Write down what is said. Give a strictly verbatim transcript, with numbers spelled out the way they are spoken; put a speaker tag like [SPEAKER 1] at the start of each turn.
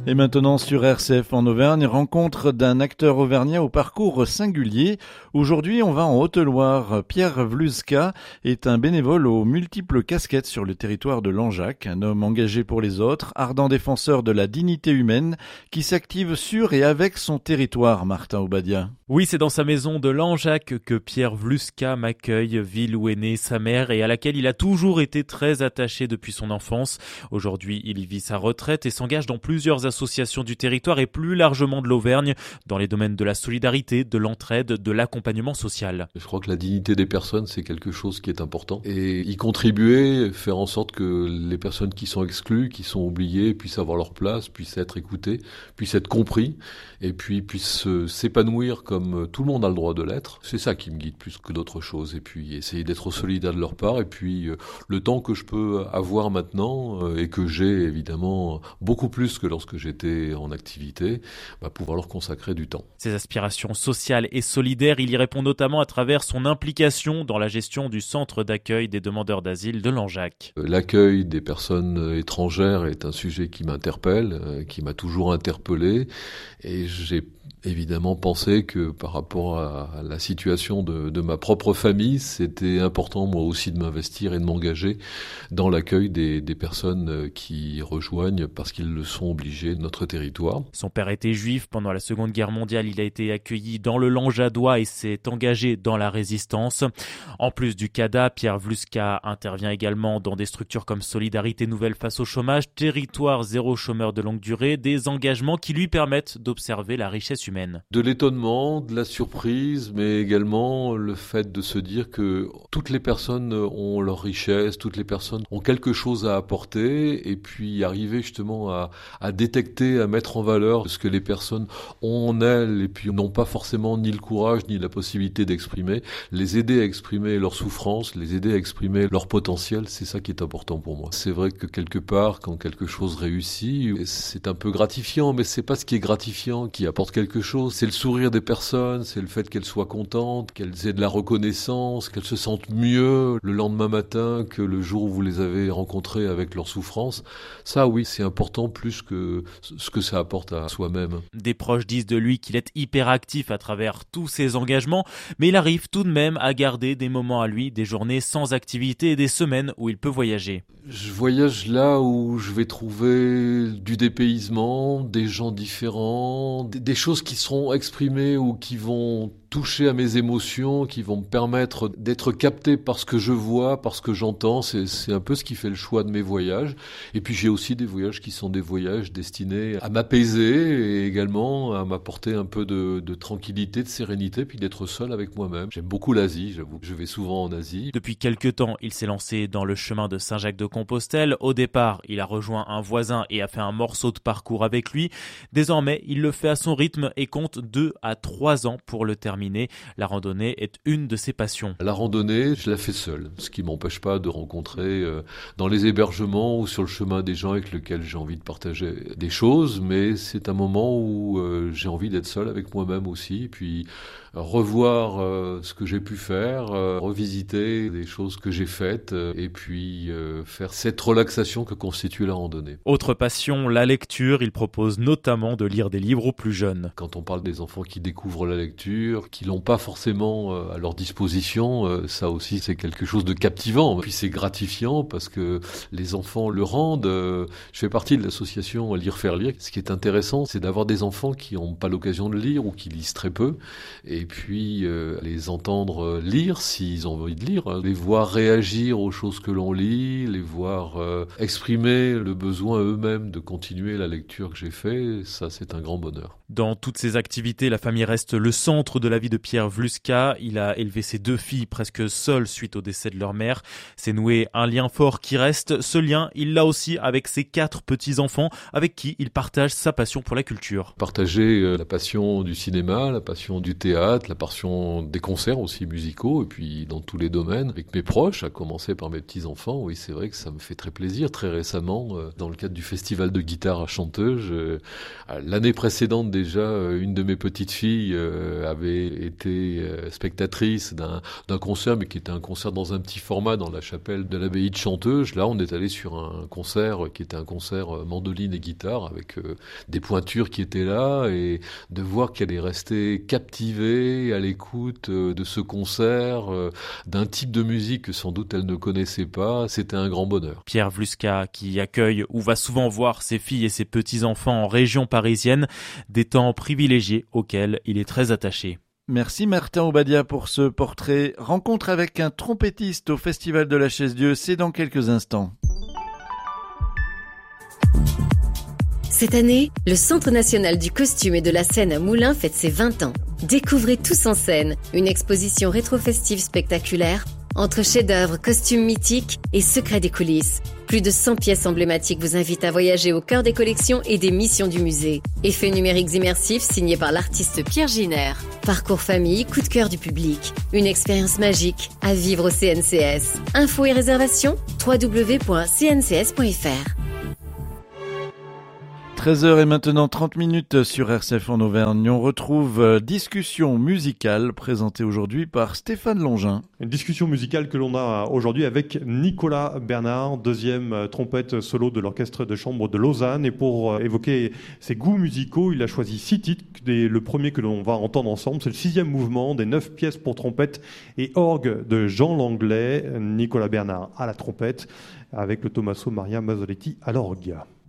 [SPEAKER 1] Et maintenant sur R C F en Auvergne, rencontre d'un acteur auvergnat au parcours singulier. Aujourd'hui, on va en Haute-Loire. Pierre Vluska est un bénévole aux multiples casquettes sur le territoire de Langeac, un homme engagé pour les autres, ardent défenseur de la dignité humaine, qui s'active sur et avec son territoire, Martin Obadia.
[SPEAKER 2] Oui, c'est dans sa maison de Langeac que Pierre Vluska m'accueille, ville où est née sa mère et à laquelle il a toujours été très attaché depuis son enfance. Aujourd'hui, il y vit sa retraite et s'engage dans plusieurs associations du territoire et plus largement de l'Auvergne, dans les domaines de la solidarité, de l'entraide, de l'accompagnement social.
[SPEAKER 3] Je crois que la dignité des personnes, c'est quelque chose qui est important. Et y contribuer, faire en sorte que les personnes qui sont exclues, qui sont oubliées, puissent avoir leur place, puissent être écoutées, puissent être compris, et puis puissent s'épanouir comme tout le monde a le droit de l'être. C'est ça qui me guide plus que d'autres choses. Et puis essayer d'être solidaire de leur part. Et puis le temps que je peux avoir maintenant, et que j'ai évidemment beaucoup plus que lorsque j'étais en activité, bah, pouvoir leur consacrer du temps.
[SPEAKER 2] Ses aspirations sociales et solidaires, il y répond notamment à travers son implication dans la gestion du centre d'accueil des demandeurs d'asile de Langeac.
[SPEAKER 3] L'accueil des personnes étrangères est un sujet qui m'interpelle, qui m'a toujours interpellé, et j'ai évidemment pensé que par rapport à la situation de, de ma propre famille, c'était important moi aussi de m'investir et de m'engager dans l'accueil des, des personnes qui rejoignent parce qu'ils le sont obligés de notre territoire.
[SPEAKER 2] Son père était juif. Pendant la Seconde Guerre mondiale, il a été accueilli dans le Langeadois et s'est engagé dans la résistance. En plus du C A D A, Pierre Vluska intervient également dans des structures comme Solidarité Nouvelle face au chômage, Territoire Zéro Chômeur de longue durée, des engagements qui lui permettent d'observer la richesse humaine.
[SPEAKER 3] De l'étonnement, de la surprise, mais également le fait de se dire que toutes les personnes ont leur richesse, toutes les personnes ont quelque chose à apporter, et puis arriver justement à, à détecter, à mettre en valeur ce que les personnes ont en elles, et puis n'ont pas forcément ni le courage ni la possibilité d'exprimer, les aider à exprimer leur souffrance, les aider à exprimer leur potentiel, c'est ça qui est important pour moi. C'est vrai que quelque part, quand quelque chose réussit, c'est un peu gratifiant, mais c'est pas ce qui est gratifiant qui apporte quelque chose. C'est le sourire des personnes, c'est le fait qu'elles soient contentes, qu'elles aient de la reconnaissance, qu'elles se sentent mieux le lendemain matin que le jour où vous les avez rencontrées avec leur souffrance. Ça, oui, c'est important plus que ce que ça apporte à soi-même.
[SPEAKER 2] Des proches disent de lui qu'il est hyperactif à travers tous ses engagements, mais il arrive tout de même à garder des moments à lui, des journées sans activité et des semaines où il peut voyager.
[SPEAKER 3] Je voyage là où je vais trouver du dépaysement, des gens différents, des choses qui seront exprimées ou qui vont toucher à mes émotions, qui vont me permettre d'être capté par ce que je vois, par ce que j'entends. C'est, c'est un peu ce qui fait le choix de mes voyages. Et puis j'ai aussi des voyages qui sont des voyages destinés à m'apaiser et également à m'apporter un peu de, de tranquillité, de sérénité, puis d'être seul avec moi-même. J'aime beaucoup l'Asie, j'avoue. Je vais souvent en Asie.
[SPEAKER 2] Depuis quelques temps, il s'est lancé dans le chemin de Saint-Jacques-de-Compostelle. Au départ, il a rejoint un voisin et a fait un morceau de parcours avec lui. Désormais, il le fait à son rythme et compte deux à trois ans pour le terminer. La randonnée est une de ses passions.
[SPEAKER 3] La randonnée, je la fais seule, ce qui m'empêche pas de rencontrer euh, dans les hébergements ou sur le chemin des gens avec lesquels j'ai envie de partager des choses, mais c'est un moment où euh, j'ai envie d'être seul avec moi-même aussi, puis euh, revoir euh, ce que j'ai pu faire, euh, revisiter des choses que j'ai faites, euh, et puis euh, faire cette relaxation que constitue la randonnée.
[SPEAKER 2] Autre passion, la lecture. Il propose notamment de lire des livres aux plus jeunes.
[SPEAKER 3] Quand on parle des enfants qui découvrent la lecture, qui l'ont pas forcément euh, à leur disposition, euh, ça aussi c'est quelque chose de captivant. Puis c'est gratifiant parce que les enfants le rendent. Euh, je fais partie de l'association Lire Faire Lire. Ce qui est intéressant, c'est d'avoir des enfants qui n'ont pas l'occasion de lire ou qui lisent très peu, et puis euh, les entendre lire s'ils ont envie de lire, hein, les voir réagir aux choses que l'on lit, les voir euh, exprimer le besoin eux-mêmes de continuer la lecture que j'ai fait, ça c'est un grand bonheur.
[SPEAKER 2] Dans toutes ces activités, la famille reste le centre de la vie de Pierre Vluska. Il a élevé ses deux filles presque seul suite au décès de leur mère. C'est noué un lien fort qui reste. Ce lien, il l'a aussi avec ses quatre petits-enfants avec qui il partage sa passion pour la culture.
[SPEAKER 3] Partager la passion du cinéma, la passion du théâtre, la passion des concerts aussi musicaux, et puis dans tous les domaines, avec mes proches, à commencer par mes petits-enfants. Oui, c'est vrai que ça me fait très plaisir. Très récemment, dans le cadre du festival de guitare à Chanteuge, l'année précédente déjà, une de mes petites filles avait été spectatrice d'un, d'un concert, mais qui était un concert dans un petit format dans la chapelle de l'abbaye de Chanteuge. Là, on est allé sur un concert qui était un concert mandoline et guitare avec euh, des pointures qui étaient là, et de voir qu'elle est restée captivée à l'écoute euh, de ce concert, euh, d'un type de musique que sans doute elle ne connaissait pas, c'était un grand bonheur.
[SPEAKER 2] Pierre Vluska, qui accueille ou va souvent voir ses filles et ses petits-enfants en région parisienne, des temps privilégiés auxquels il est très attaché.
[SPEAKER 1] Merci Martin Obadia pour ce portrait. Rencontre avec un trompettiste au Festival de la Chaise-Dieu, c'est dans quelques instants.
[SPEAKER 4] Cette année, le Centre national du costume et de la scène à Moulins fête ses vingt ans. Découvrez Tous en scène, une exposition rétro-festive spectaculaire entre chefs-d'œuvre, costumes mythiques et secrets des coulisses. Plus de cent pièces emblématiques vous invitent à voyager au cœur des collections et des missions du musée. Effets numériques immersifs signés par l'artiste Pierre Giner. Parcours famille, coup de cœur du public. Une expérience magique à vivre au C N C S. Infos et réservations, w w w point c n c s point f r.
[SPEAKER 1] treize heures et maintenant trente minutes sur R C F en Auvergne. On retrouve discussion musicale présentée aujourd'hui par Stéphane Longin.
[SPEAKER 5] Une discussion musicale que l'on a aujourd'hui avec Nicolas Bernard, deuxième trompette solo de l'orchestre de chambre de Lausanne. Et pour évoquer ses goûts musicaux, il a choisi six titres. Le premier que l'on va entendre ensemble, c'est le sixième mouvement des neuf pièces pour trompette et orgue de Jean Langlais. Nicolas Bernard à la trompette avec le Tommaso Maria Mazzoletti à l'orgue.